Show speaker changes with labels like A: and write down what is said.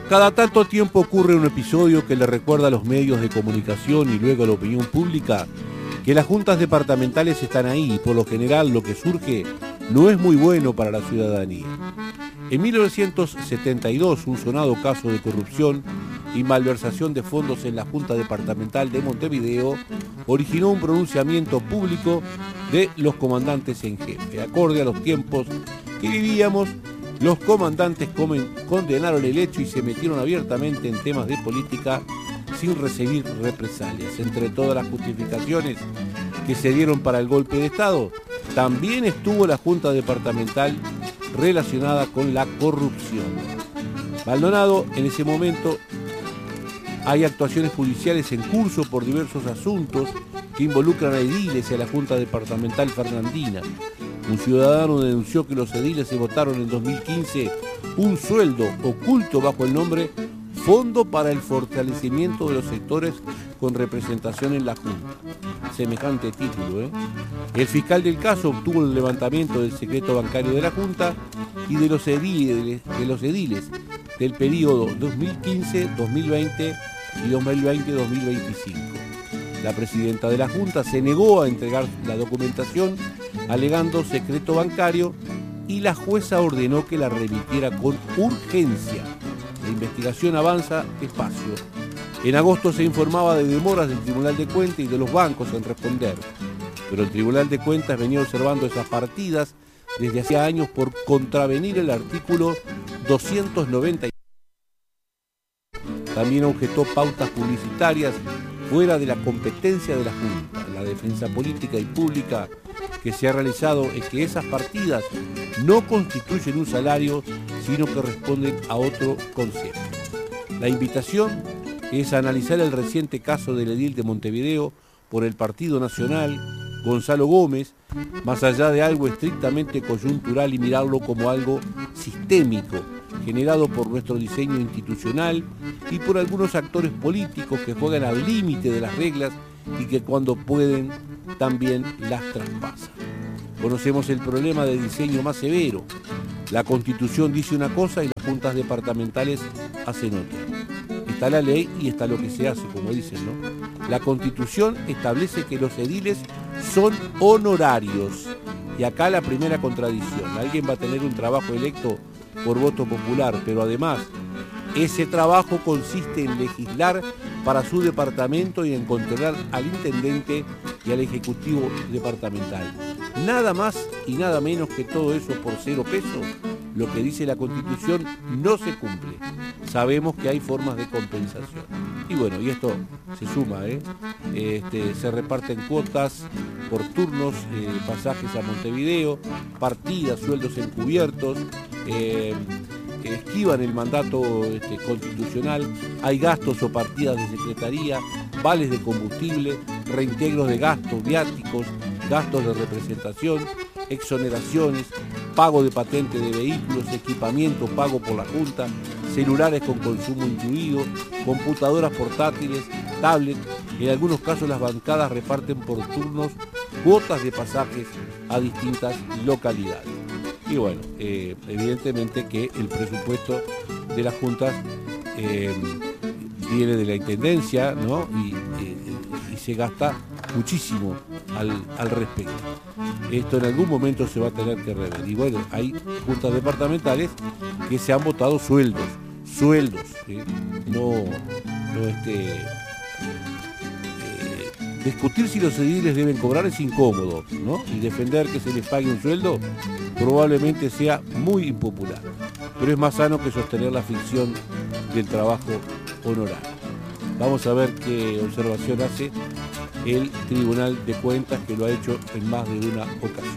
A: Cada tanto tiempo ocurre un episodio que le recuerda a los medios de comunicación y luego a la opinión pública que las juntas departamentales están ahí y por lo general lo que surge no es muy bueno para la ciudadanía. En 1972, un sonado caso de corrupción y malversación de fondos en la Junta Departamental de Montevideo originó un pronunciamiento público de los comandantes en jefe. Acorde a los tiempos que vivíamos, los comandantes condenaron el hecho y se metieron abiertamente en temas de política sin recibir represalias. Entre todas las justificaciones que se dieron para el golpe de Estado, también estuvo la Junta Departamental relacionada con la corrupción. Maldonado, en ese momento, hay actuaciones judiciales en curso por diversos asuntos que involucran a ediles y a la Junta Departamental Fernandina. Un ciudadano denunció que los ediles se votaron en 2015 un sueldo oculto bajo el nombre Fondo para el Fortalecimiento de los Sectores con Representación en la Junta. Semejante título, ¿eh? El fiscal del caso obtuvo el levantamiento del secreto bancario de la Junta y de los ediles del periodo 2015-2020 y 2020-2025. La presidenta de la Junta se negó a entregar la documentación alegando secreto bancario y la jueza ordenó que la remitiera con urgencia. La investigación avanza despacio. En agosto se informaba de demoras del Tribunal de Cuentas y de los bancos en responder, pero el Tribunal de Cuentas venía observando esas partidas desde hacía años por contravenir el artículo 290. También objetó pautas publicitarias fuera de la competencia de la Junta. La defensa política y pública que se ha realizado es que esas partidas no constituyen un salario, sino que responden a otro concepto. La invitación es a analizar el reciente caso del edil de Montevideo por el Partido Nacional, Gonzalo Gómez, más allá de algo estrictamente coyuntural y mirarlo como algo sistémico, generado por nuestro diseño institucional y por algunos actores políticos que juegan al límite de las reglas y que cuando pueden también las traspasan. Conocemos el problema de diseño más severo. La Constitución dice una cosa y las juntas departamentales hacen otra. Está la ley y está lo que se hace, como dicen, ¿no? La Constitución establece que los ediles son honorarios. Y acá la primera contradicción. Alguien va a tener un trabajo electo por voto popular, pero además ese trabajo consiste en legislar para su departamento y en controlar al intendente y al ejecutivo departamental. Nada más y nada menos que todo eso por 0 pesos. Lo que dice la Constitución no se cumple. Sabemos que hay formas de compensación. Y bueno, y esto se suma, se reparten cuotas por turnos, pasajes a Montevideo, partidas, sueldos encubiertos, esquivan el mandato constitucional, hay gastos o partidas de secretaría, vales de combustible, reintegros de gastos, viáticos, gastos de representación, exoneraciones, pago de patente de vehículos, equipamiento pago por la Junta, celulares con consumo incluido, computadoras portátiles, tablets. En algunos casos las bancadas reparten por turnos cuotas de pasajes a distintas localidades. Y bueno, evidentemente que el presupuesto de las juntas viene de la intendencia, ¿no? Y se gasta muchísimo al respecto. Esto en algún momento se va a tener que rever. Y bueno, hay juntas departamentales que se han votado sueldos, discutir si los ediles deben cobrar es incómodo, ¿no? Y defender que se les pague un sueldo probablemente sea muy impopular. Pero es más sano que sostener la ficción del trabajo honorario. Vamos a ver qué observación hace el Tribunal de Cuentas, que lo ha hecho en más de una ocasión.